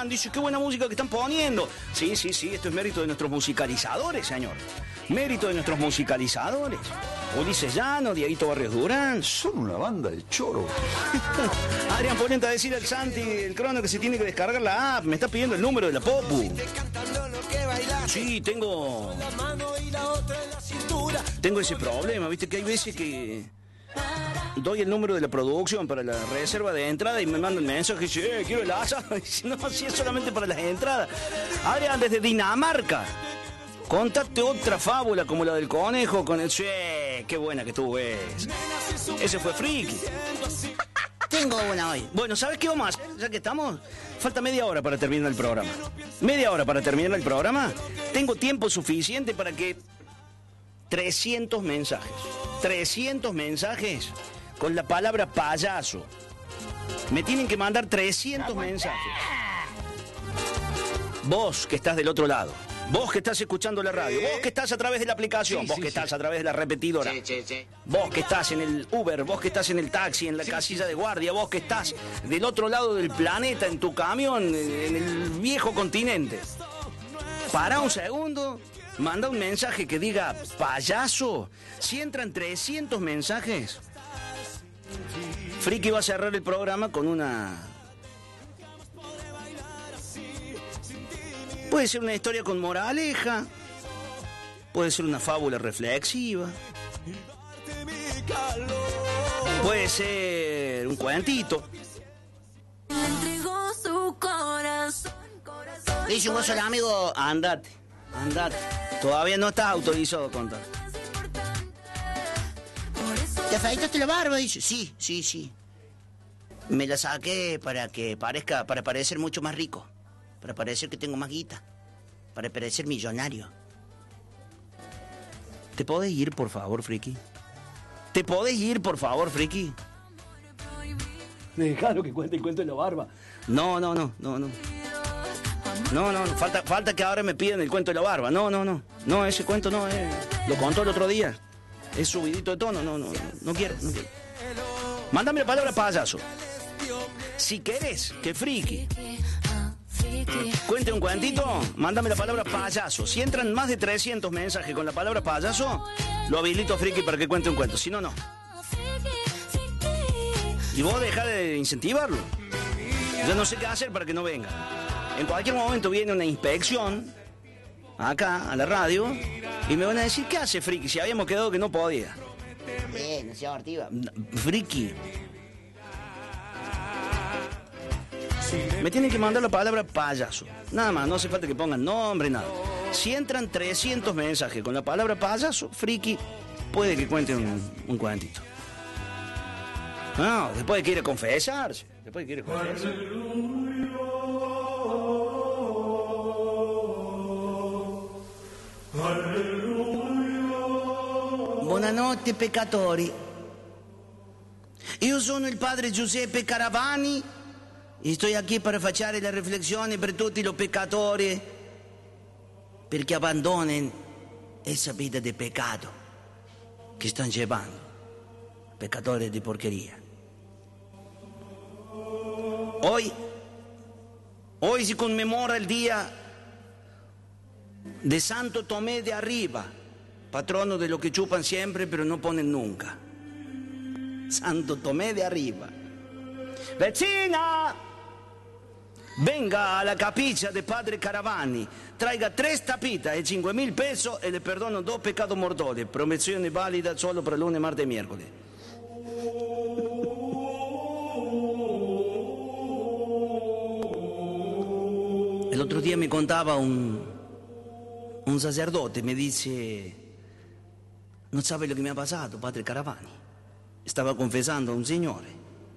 escuchan, dice, qué buena música que están poniendo. Sí, esto es mérito de nuestros musicalizadores, señor. Mérito de nuestros musicalizadores. Ulises Llano, Dieguito Barrios Durán. Son una banda de choro. Adrián Ponente a decir al Santi, el crono, que se tiene que descargar la app. Me está pidiendo el número de la Popu. Sí, tengo ese problema, viste que hay veces que doy el número de la producción para la reserva de entrada y me mandan mensajes, quiero el asa. No, si es solamente para las entradas. Adrián, desde Dinamarca, contate otra fábula como la del conejo con el... qué buena que estuvo esa. Ese fue friki. Tengo una hoy. Bueno, ¿sabes qué vamos a hacer? Ya que estamos, falta media hora para terminar el programa. Media hora para terminar el programa. Tengo tiempo suficiente para que 300 mensajes. 300 mensajes con la palabra payaso. Me tienen que mandar 300 mensajes. Vos que estás del otro lado. Vos que estás escuchando la radio, vos que estás a través de la aplicación, vos que estás a través de la repetidora, vos que estás en el Uber, vos que estás en el taxi, en la casilla de guardia, vos que estás del otro lado del planeta, en tu camión, en el viejo continente. Para un segundo, manda un mensaje que diga payaso. Si entran 300 mensajes, Friki va a cerrar el programa con una... Puede ser una historia con moraleja, puede ser una fábula reflexiva, puede ser un cuentito. Dice un gozo al amigo, andate. Todavía no estás autorizado a contar. ¿Te afeitaste la barba? Dice, sí. Me la saqué para parecer mucho más rico. Para parecer que tengo más guita. Para parecer millonario. ¿Te podés ir, por favor, friki? ¿Te podés ir, por favor, friki? Dejalo que cuente el cuento de la barba. No. Falta que ahora me piden el cuento de la barba. No, ese cuento no. Lo contó el otro día. Es subidito de tono. No quiero. Mándame la palabra payaso. Si querés que friki cuente un cuentito, mándame la palabra payaso. Si entran más de 300 mensajes con la palabra payaso, lo habilito a Friki para que cuente un cuento. Si no, no. Y vos dejá de incentivarlo. Yo no sé qué hacer para que no venga. En cualquier momento viene una inspección acá a la radio y me van a decir, ¿qué hace Friki? Si habíamos quedado que no podía. No sea abortiva. Friki. Me tienen que mandar la palabra payaso. Nada más, no hace falta que pongan nombre, nada. Si entran 300 mensajes con la palabra payaso, Friki puede que cuente un cuentito. No, después de que ir a confesarse. Buonanotte peccatori. Io sono il padre Giuseppe Caravani e sto qui per fare la riflessione per tutti i peccatori perché abbandonano esa vita di peccato che stanno llevando. Peccatori di porcheria. Hoy se conmemora el día de Santo Tomé de Arriba, patrono de lo que chupan siempre pero no ponen nunca. Santo Tomé de Arriba. Vecina, venga a la capilla de Padre Caravani, traiga 3 tapitas y 5.000 pesos y le perdono 2 pecados mortales. Promozione válida solo para lunes, martes y miércoles. El otro día me contaba un sacerdote, me dice, no sabe lo que me ha pasado, Padre Caravani. Stava confessando a un signore.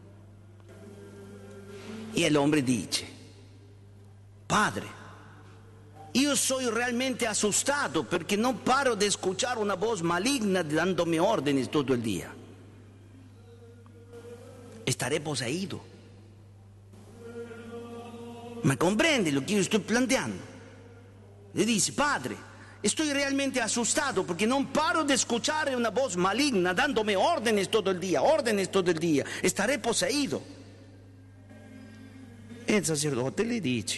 E l'uomo dice, Padre, io soy realmente asustado perché non paro di escuchar una voz maligna dándome órdenes todo el día. Estaré poseído. ¿Me comprende lo que yo estoy planteando? Le dice, Padre, estoy realmente asustado porque no paro de escuchar una voz maligna dándome órdenes todo el día. Estaré poseído. El sacerdote le dice,